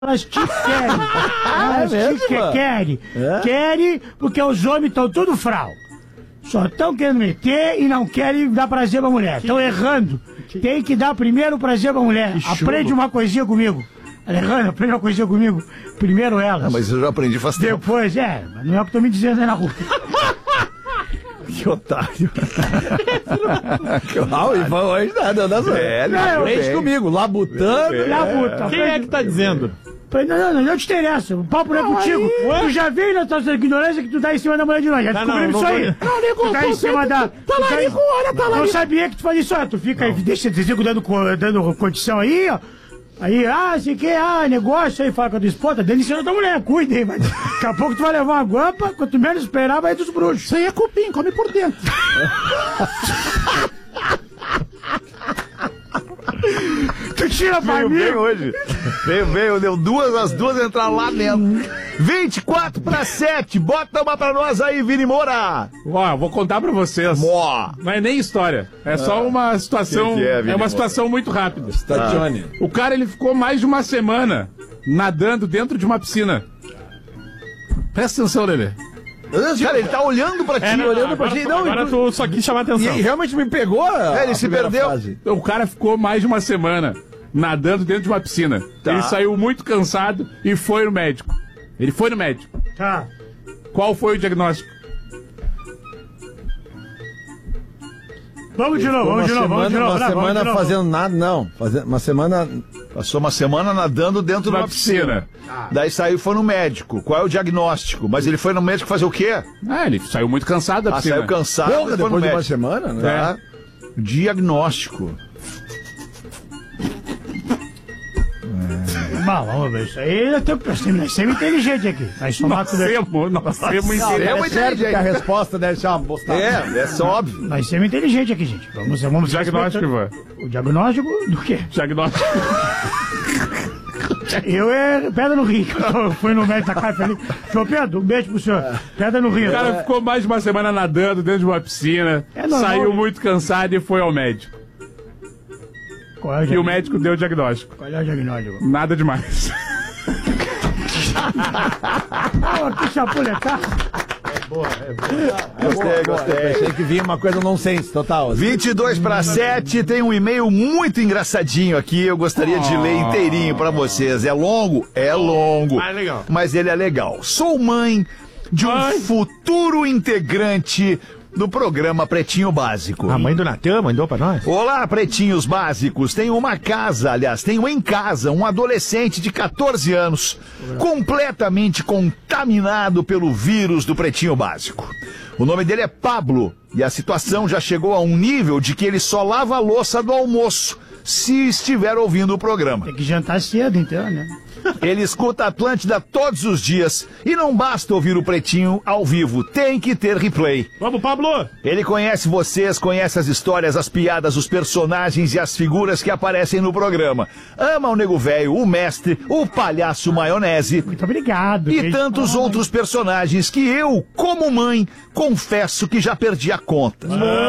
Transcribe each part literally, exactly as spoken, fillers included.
Elas te querem. Elas é te que querem. É? Querem porque os homens estão tudo frau. Só estão querendo meter e não querem dar prazer pra mulher. Estão errando. Tem que dar primeiro prazer pra mulher. Aprende uma coisinha comigo. Alejandro, aprende uma coisinha comigo. Primeiro elas. Ah, mas eu já aprendi faz tempo. Depois, é. Mas não é o que tô me dizendo aí na rua. Que otário. Ah, o Ivan hoje nada, nada. É, ele Não, Aprende bem. comigo, labutando. É. Labuta. Quem é que tá dizendo? Não, não, não, não te interessa. O papo não é contigo. Tu já veio na tua ignorância que tu tá em cima da mulher de nós. Já Tá, descobrimos não, isso não aí. vou- Não, Nico, tu tá em cima da. Tá lá, Nico, olha, tá lá. Não sabia que tu fazia isso. Ó, tu fica aí, deixa de dizer dando, co- dando condição aí, ó. Aí, ah, sei que, ah, negócio aí, fala com a tua esposa, tá dando em cima da tua mulher, cuida aí, mas daqui a pouco tu vai levar uma guampa, quanto menos esperar, vai dos bruxos. Isso aí é cupim, come por dentro. Tu tira pra Veio mim. bem hoje. Veio, veio, deu duas, as duas entraram lá dentro. vinte e quatro para sete, bota uma pra nós aí, Vini Moura. Ó, eu vou contar pra vocês. Mó. Não é nem história. É só uma situação. Que que é, é, Vini uma Moura? situação muito rápida. Tá, Johnny. O cara, ele ficou mais de uma semana nadando dentro de uma piscina. Presta atenção, Lelê. Cara, ele tá olhando pra ti, É, não, olhando pra agora, ti. tu, Não, agora e- tu só quis chamar E atenção. realmente me pegou a, É, ele a se primeira perdeu. frase. O cara ficou mais de uma semana nadando dentro de uma piscina. Tá. Ele saiu muito cansado e foi no médico. Ele foi no médico. Tá. Qual foi o diagnóstico? Vamos de novo, Uma vamos de novo, semana, vamos de novo. uma Não, vamos semana de novo. fazendo nada, não. Faze- Uma semana. Passou uma semana nadando dentro de Na uma piscina. piscina. Daí saiu e foi no médico. Qual é o diagnóstico? Mas ele foi no médico fazer o quê? Ah, ele saiu muito cansado da Ah, piscina. saiu cansado. Porra, e foi no depois de uma médico. semana, né? Tá? Diagnóstico. Bom, vamos ver isso aí. Nós temos que nós somos inteligentes aqui. Nós somos Nós temos, nós temos Não, inteligente. é é muito certo que a inteligente. resposta deve ser uma bostada. É, é só óbvio. Nós somos inteligentes aqui, gente. Vamos, vamos Diagnóstico, Ivan. O diagnóstico do quê? Diagnóstico. Eu é pedra no rio. Eu tô- fui no médico da casa ali. Senhor Pedro, um beijo pro senhor. Pedra no rio. O cara ficou mais de uma semana nadando dentro de uma piscina, É normal, saiu né? muito cansado e foi ao médico. Qual é o E o diagnóstico? médico deu o diagnóstico. Qual é o diagnóstico? Nada demais. Ah, que chapuletar. Gostei, gostei. Achei que vinha uma coisa nonsense total. vinte e dois para sete, tem um e-mail muito engraçadinho aqui, eu gostaria de ler inteirinho pra vocês. É longo? É longo. Ah, é legal. Mas ele é legal. Sou mãe de um Mãe. futuro integrante do programa Pretinho Básico. A mãe do Natan mandou pra nós? Olá, pretinhos básicos. Tenho uma casa, aliás, tenho em casa um adolescente de catorze anos, completamente contaminado pelo vírus do Pretinho Básico. O nome dele é Pablo e a situação já chegou a um nível de que ele só lava a louça do almoço se estiver ouvindo o programa. Tem que jantar cedo, então, né? Ele escuta a Atlântida todos os dias e não basta ouvir o Pretinho ao vivo, tem que ter replay. Vamos, Pablo! Ele conhece vocês, conhece as histórias, as piadas, os personagens e as figuras que aparecem no programa. Ama o Nego Velho, o Mestre, o Palhaço Maionese Muito obrigado. e Beijo tantos pra mãe. outros personagens que eu, como mãe, confesso que já perdi a conta.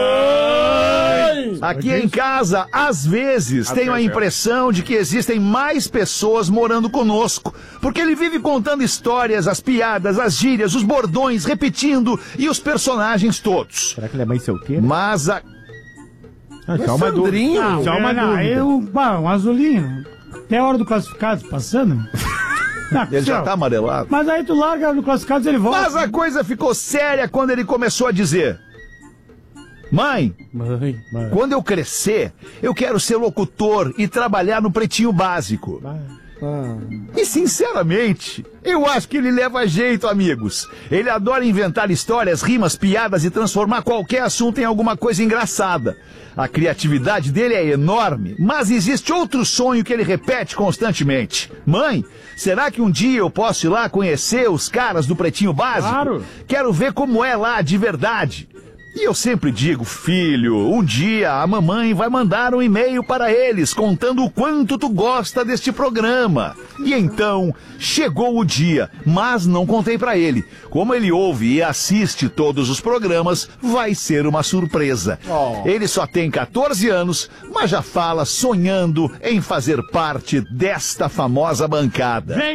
Aqui em casa, às vezes, tenho a impressão de que existem mais pessoas morando conosco, porque ele vive contando histórias, as piadas, as gírias, os bordões, repetindo e os personagens todos. Será que ele é mãe solteira? Mas a Ah, já uma dúvida. Não, Já uma é, não, dúvida. eu, bah, um azulinho. Até a hora do classificado passando. Não, ele já senhor, tá amarelado. Mas aí tu larga no classificados ele volta. Mas a coisa ficou séria quando ele começou a dizer: Mãe, Mãe, mãe. quando eu crescer, eu quero ser locutor e trabalhar no Pretinho Básico. E sinceramente, eu acho que ele leva jeito, amigos. Ele adora inventar histórias, rimas, piadas e transformar qualquer assunto em alguma coisa engraçada. A criatividade dele é enorme, mas existe outro sonho que ele repete constantemente. Mãe, será que um dia eu posso ir lá conhecer os caras do Pretinho Básico? Claro. Quero ver como é lá de verdade. E eu sempre digo, filho, um dia a mamãe vai mandar um e-mail para eles contando o quanto tu gosta deste programa. E então, chegou o dia, mas não contei para ele. Como ele ouve e assiste todos os programas, vai ser uma surpresa. Oh. Ele só tem quatorze anos, mas já fala sonhando em fazer parte desta famosa bancada. Vem.